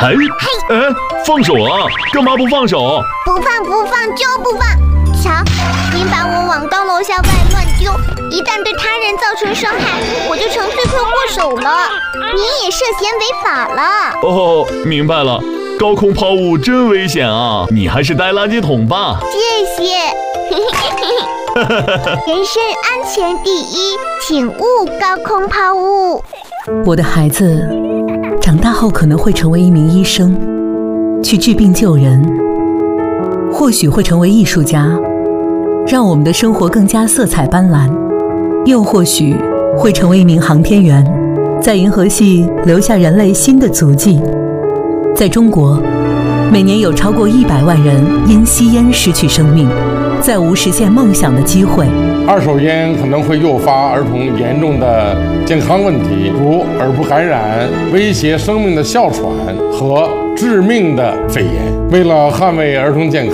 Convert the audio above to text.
哎，放手啊！干嘛不放手？ 不放就不放！瞧，您把我往高楼下外乱丢，一旦对他人造成伤害，我就成罪魁祸首了。您也涉嫌违法了。 哦，明白了。高空抛物真危险啊！你还是带垃圾桶吧。 谢谢。人身安全第一，请勿高空抛物。 我的孩子长大后可能会成为一名医生，去治病救人，或许会成为艺术家，让我们的生活更加色彩斑斓，又或许会成为一名航天员，在银河系留下人类新的足迹。在中国，每年有超过100万人因吸烟失去生命，再无实现梦想的机会。 二手烟可能会诱发儿童严重的健康问题，如耳部感染、威胁生命的哮喘和致命的肺炎。为了捍卫儿童健康，